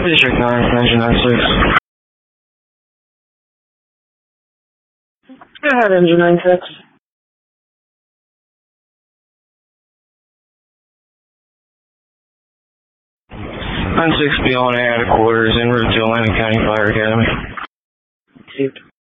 District 9, engine 96. Go ahead, engine 96. 96 be on air at quarters en route to Atlantic County Fire Academy. Received.